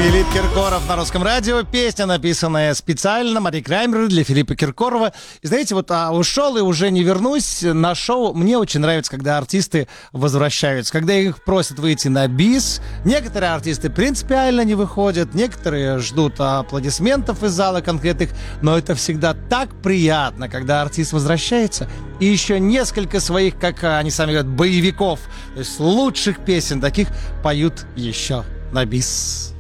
Филипп Киркоров на Русском радио. Песня, написанная специально Марией Краймер для Филиппа Киркорова. И знаете, вот ушел и уже не вернусь на шоу. Мне очень нравится, когда артисты возвращаются, когда их просят выйти на бис. Некоторые артисты принципиально не выходят, некоторые ждут аплодисментов из зала конкретных. Но это всегда так приятно, когда артист возвращается и еще несколько своих, как они сами говорят, боевиков, то есть лучших песен таких поют еще на бис.